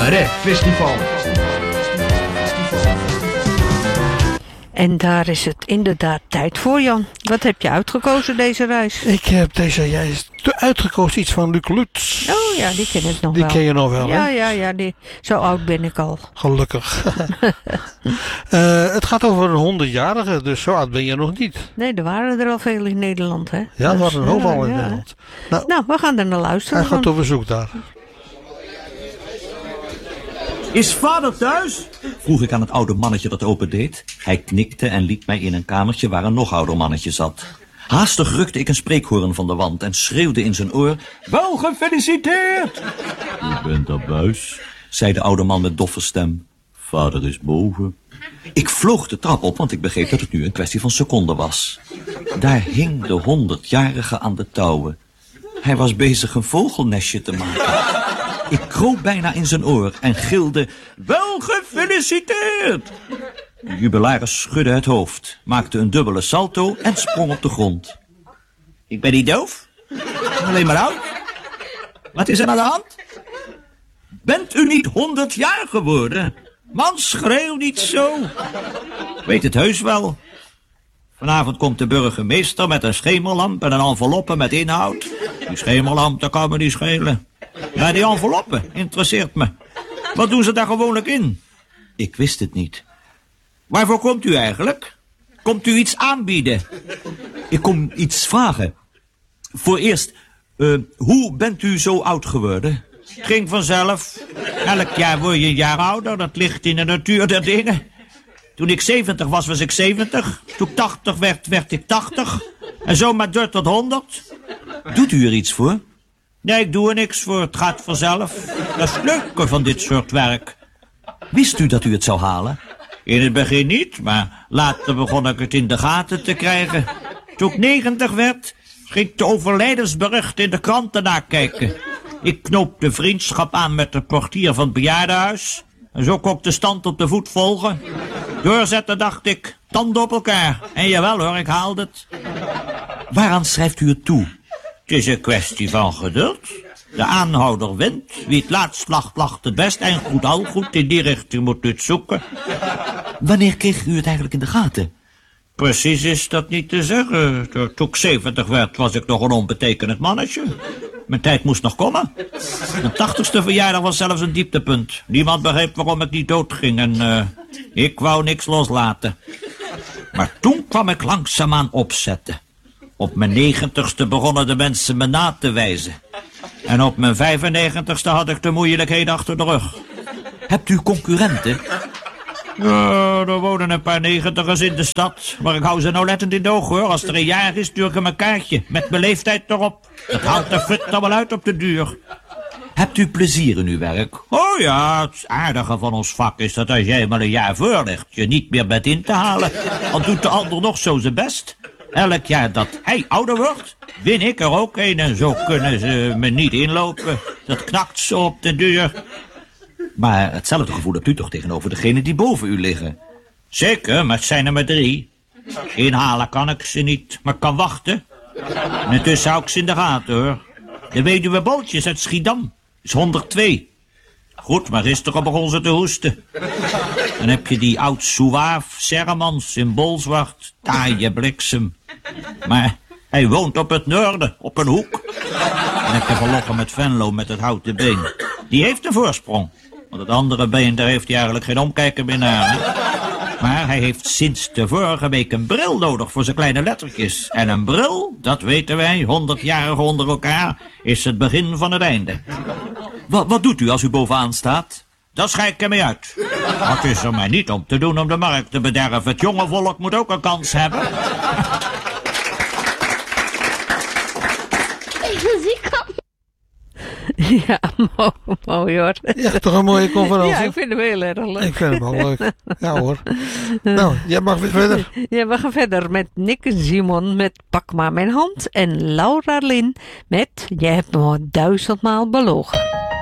Cabaret Festival. En daar is het inderdaad tijd voor, Jan. Wat heb je uitgekozen deze reis? Ik heb deze juist uitgekozen iets van Luc Lutz. Oh ja, die ken ik nog wel. Die ken je nog wel, hè? Ja, zo oud ben ik al. Gelukkig. Het gaat over een 100-jarige, dus zo oud ben je nog niet. Nee, er waren er al veel in Nederland, hè? Ja, er waren een hoop al in ja. Nederland. Nou, we gaan er naar luisteren. Hij gaat op bezoek daar. Is vader thuis? Vroeg ik aan het oude mannetje dat opendeed. Hij knikte en liet mij in een kamertje waar een nog ouder mannetje zat. Haastig rukte ik een spreekhoorn van de wand en schreeuwde in zijn oor: wel gefeliciteerd! U bent er, buis, zei de oude man met doffe stem. Vader is boven. Ik vloog de trap op, want ik begreep dat het nu een kwestie van seconden was. Daar hing de 100-jarige aan de touwen. Hij was bezig een vogelnestje te maken. Ik kroop bijna in zijn oor en gilde: wel gefeliciteerd! De jubilaris schudde het hoofd, maakte een dubbele salto en sprong op de grond. Ik ben niet doof, alleen maar oud. Wat is er aan de hand? Bent u niet 100 jaar geworden? Man, schreeuw niet zo. Weet het heus wel. Vanavond komt de burgemeester met een schemerlamp en een enveloppe met inhoud. Die schemerlamp, dat kan me niet schelen. Ja, die enveloppe interesseert me. Wat doen ze daar gewoonlijk in? Ik wist het niet. Waarvoor komt u eigenlijk? Komt u iets aanbieden? Ik kom iets vragen. Voor eerst, hoe bent u zo oud geworden? Het ging vanzelf. Elk jaar word je een jaar ouder, dat ligt in de natuur der dingen. Toen ik 70 was, was ik 70. Toen ik 80 werd, werd ik 80. En zo maar door tot 100. Doet u er iets voor? Nee, ik doe er niks voor. Het gaat vanzelf. Dat is het leuke van dit soort werk. Wist u dat u het zou halen? In het begin niet, maar later begon ik het in de gaten te krijgen. Toen ik 90 werd, ging ik de overlijdensberichten in de kranten nakijken. Ik knoopte vriendschap aan met de portier van het bejaardenhuis. En zo kon ik de stand op de voet volgen. Doorzetten, dacht ik, tanden op elkaar. En jawel hoor, ik haalde het. Waaraan schrijft u het toe? Het is een kwestie van geduld. De aanhouder wint. Wie het laatst lacht, lacht het best. En goed al goed, in die richting moet u het zoeken. Wanneer kreeg u het eigenlijk in de gaten? Precies is dat niet te zeggen. Toen ik 70 werd, was ik nog een onbetekenend mannetje. Mijn tijd moest nog komen. Mijn 80ste verjaardag was zelfs een dieptepunt. Niemand begreep waarom ik niet doodging en ik wou niks loslaten. Maar toen kwam ik langzaamaan opzetten. Op mijn 90ste begonnen de mensen me na te wijzen. En op mijn 95ste had ik de moeilijkheden achter de rug. Hebt u concurrenten? Er wonen een paar 90ers in de stad. Maar ik hou ze nauwlettend in de oog, hoor. Als er een jaar is, stuur ik hem een kaartje. Met mijn leeftijd erop. Dat haalt de fut er wel uit op de duur. Hebt u plezier in uw werk? Oh ja, het aardige van ons vak is dat als jij maar een jaar voor ligt, je niet meer bent in te halen. Al doet de ander nog zo zijn best. Elk jaar dat hij ouder wordt, win ik er ook een. En zo kunnen ze me niet inlopen. Dat knakt zo op de duur. Maar hetzelfde gevoel hebt u toch tegenover degenen die boven u liggen? Zeker, maar het zijn er maar 3. Inhalen kan ik ze niet, maar ik kan wachten. En intussen hou ik ze in de gaten, hoor. De weduwe Boltjes uit Schiedam is 102. Goed, maar gisteren begon ze te hoesten. Dan heb je die oud-Souaaf Sermans in Bolzwart, taaie bliksem. Maar hij woont op het noorden, op een hoek. Dan heb je Verloggen met Venlo met het houten been. Die heeft een voorsprong. Want het andere been, daar heeft hij eigenlijk geen omkijker meer naar. Hè? Maar hij heeft sinds de vorige week een bril nodig voor zijn kleine lettertjes. En een bril, dat weten wij, 100-jarigen onder elkaar, is het begin van het einde. Wat doet u als u bovenaan staat? Dat schijk ik ermee uit. Het is er maar niet om te doen om de markt te bederven. Het jonge volk moet ook een kans hebben. Ja, mooi hoor. Ja, toch een mooie conferentie. Ja, ik vind hem heel erg leuk. Ik vind hem wel leuk. Ja hoor. Nou, jij mag weer verder. Ja, we gaan verder met Nick en Simon met Pak maar mijn hand. En Laura Lin met Jij hebt me al 1000 maal belogen.